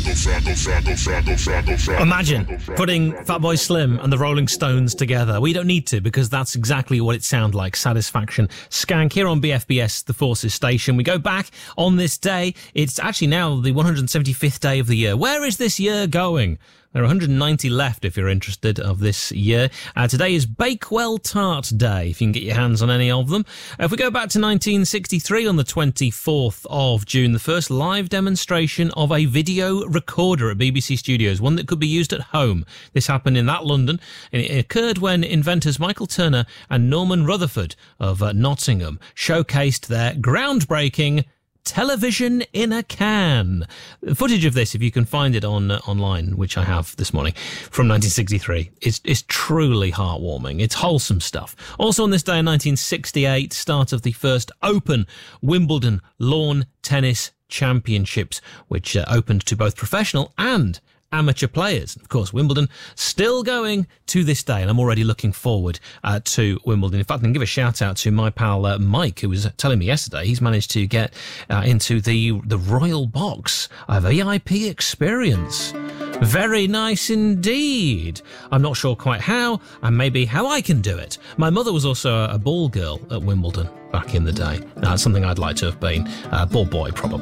Imagine putting Fatboy Slim and the Rolling Stones together. We don't need to, because that's exactly what it sounds like. Satisfaction Skank here on BFBS, the Forces station. We go back on this day. It's actually now the 175th day of the year. Where is this year going? There are 190 left if you're interested of this year. Today is Bakewell Tart Day, if you can get your hands on any of them. If we go back to 1963 on the 24th of June, the first live demonstration of a video recorder at BBC Studios, one that could be used at home. This happened in that London, and it occurred when inventors Michael Turner and Norman Rutherford of Nottingham showcased their groundbreaking television in a can. Footage of this, if you can find it online, which I have this morning, from 1963, is truly heartwarming. It's wholesome stuff. Also on this day in 1968, start of the first Open Wimbledon Lawn Tennis Championships, which opened to both professional and amateur players. Of course, Wimbledon still going to this day, and I'm already looking forward to Wimbledon. In fact, I can give a shout out to my pal Mike, who was telling me yesterday he's managed to get into the Royal Box, a VIP experience. Very nice indeed. I'm not sure quite how, and maybe how I can do it. My mother was also a ball girl at Wimbledon back in the day. That's something I'd like to have been. Ball boy, probably.